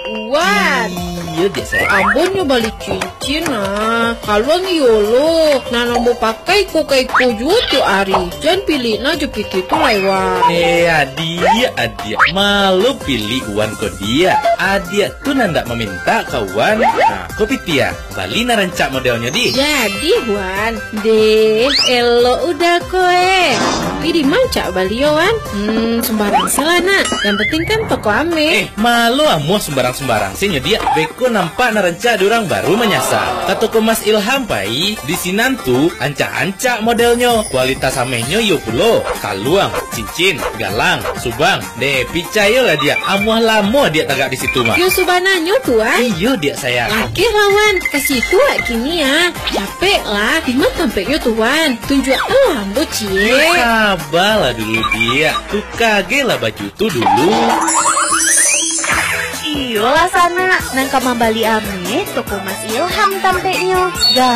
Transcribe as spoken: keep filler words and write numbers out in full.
Wan. Iya dia saya. Ambon nyo balik cincin nah. Kalau yolo, nana mau pakai ko kai ko jutu ari. Jangan pilih na jo piti tu lewat. Eh adia adia malu pilih uan ko dia. Adia tuh nanda meminta kawan. Nah ko pitia bali na rancak modelnya di. Jadi Wan, deh elo udah koe. Tapi di manca bali yo Wan. Hmm sembarang selana. Yang penting kan toko ame. Eh malu amuh sembarang-sembarang sih dia. Beko nampak naranca durang baru menyasar. Kata ko Mas Ilham pai di sinan tuh anca-anca modelnya. Kualitas amehnya yo pulo. Kaluang, cincin, galang, subang. Deh picayo lah dia. Amuah lamo dia tagak di situ mah. Yo subananyo tuan. Iyo dia sayang. Laki lawan kasih tua kini ya. Capek lah. Lima tampeknya tuan. Tunjuk alam bo cie. Sabarlah dulu dia. Tuh kage lah baju tuh dulu. Iyo lah sana, nang kamambali ame, toko Mas Ilham tampeknya.